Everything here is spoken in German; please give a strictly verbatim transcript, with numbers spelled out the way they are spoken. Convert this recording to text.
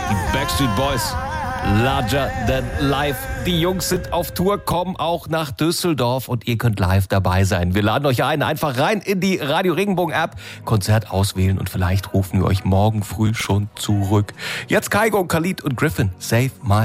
Die Backstreet Boys. Larger Than Life. Die Jungs sind auf Tour, kommen auch nach Düsseldorf und ihr könnt live dabei sein. Wir laden euch ein, einfach rein in die Radio Regenbogen App, Konzert auswählen und vielleicht rufen wir euch morgen früh schon zurück. Jetzt Kaigo, Khalid und Griffin. Save My